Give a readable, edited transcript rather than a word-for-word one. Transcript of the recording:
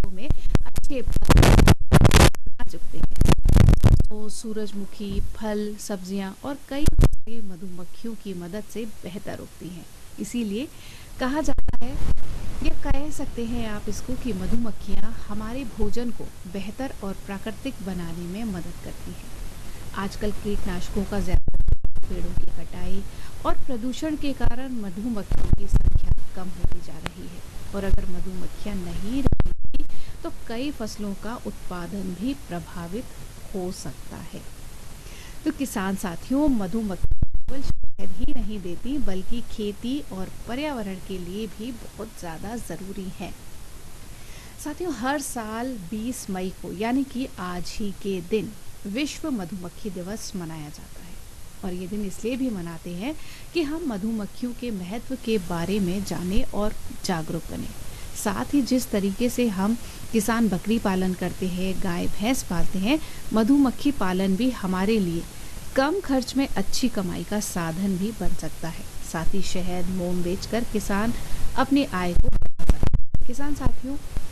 खेतों में अच्छे अनाज उगते हैं। तो सूरजमुखी, फल, सब्जियां और कई फसलें मधुमक्खियों की मदद से बेहतर उगती हैं। इसीलिए कहा जाता है, या कह सकते हैं आप इसको, कि मधुमक्खियां हमारे भोजन को बेहतर और प्राकृतिक बनाने में मदद करती हैं। आजकल कीटनाशकों का ज़्यादा, पेड़ों की कटाई और प्रदूषण के कारण मधुमक्खियों की संख्या कम होती जा रही है। और अगर मधुमक्खियां नहीं रहेंगी तो कई फसलों का उत्पादन भी प्रभावित हो सकता है। तो किसान साथियों, मधुमक्खी केवल शहद ही नहीं देती, बल्कि खेती और पर्यावरण के लिए भी बहुत ज़्यादा ज़रूरी है। साथियों, हर साल 20 मई को, यानी कि आज ही के दिन, विश्व मधुमक्खी दिवस मनाया जाता है। और ये दिन इसलिए भी मनाते हैं कि हम मधुमक्खियों के महत्व के बारे में जानें और जागरूक बने। साथ ही जिस तरीके से हम किसान बकरी पालन करते हैं, गाय भैंस पालते हैं, मधुमक्खी पालन भी हमारे लिए कम खर्च में अच्छी कमाई का साधन भी बन सकता है। साथ ही शहद, मोम बेचकर किसान अपनी आय को बढ़ा सकते हैं। किसान साथियों,